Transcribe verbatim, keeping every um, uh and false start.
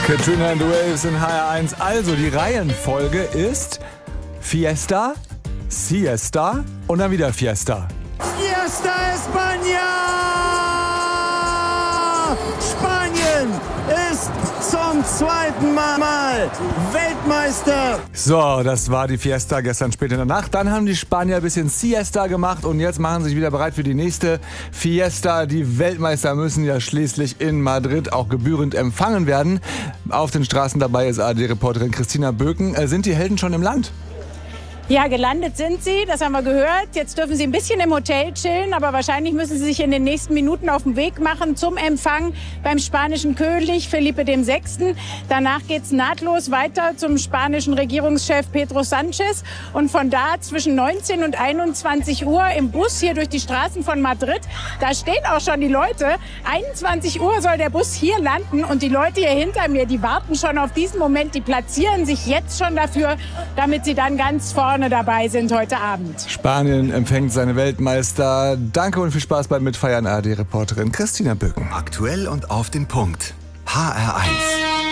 Katrina and the Waves in H R eins. Also, die Reihenfolge ist Fiesta, Siesta und dann wieder Fiesta. Fiesta España! Spanien ist zum zweiten Mal Weltmeister. So, das war die Fiesta gestern spät in der Nacht. Dann haben die Spanier ein bisschen Siesta gemacht und jetzt machen sie sich wieder bereit für die nächste Fiesta. Die Weltmeister müssen ja schließlich in Madrid auch gebührend empfangen werden. Auf den Straßen dabei ist A D-Reporterin Christina Böken. Äh, sind die Helden schon im Land? Ja, gelandet sind sie, das haben wir gehört. Jetzt dürfen sie ein bisschen im Hotel chillen, aber wahrscheinlich müssen sie sich in den nächsten Minuten auf den Weg machen zum Empfang beim spanischen König Felipe der Sechste. Danach geht's nahtlos weiter zum spanischen Regierungschef Pedro Sánchez. Und von da zwischen neunzehn und einundzwanzig Uhr im Bus hier durch die Straßen von Madrid. Da stehen auch schon die Leute. einundzwanzig Uhr soll der Bus hier landen und die Leute hier hinter mir, die warten schon auf diesen Moment. Die platzieren sich jetzt schon dafür, damit sie dann ganz vorne dabei sind heute Abend. Spanien empfängt seine Weltmeister. Danke und viel Spaß beim Mitfeiern, A D-Reporterin Christina Böken. Aktuell und auf den Punkt. H R eins.